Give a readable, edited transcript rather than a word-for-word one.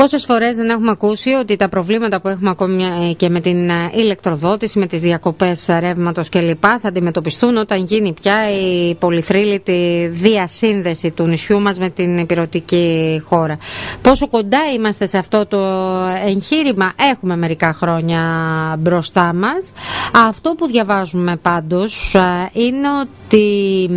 Πόσες φορές δεν έχουμε ακούσει ότι τα προβλήματα που έχουμε ακόμη και με την ηλεκτροδότηση, με τις διακοπές ρεύματος κλπ. Θα αντιμετωπιστούν όταν γίνει πια η πολυθρύλητη διασύνδεση του νησιού μας με την ηπειρωτική χώρα. Πόσο κοντά είμαστε σε αυτό το εγχείρημα? Έχουμε μερικά χρόνια μπροστά μας. Αυτό που διαβάζουμε πάντως είναι ότι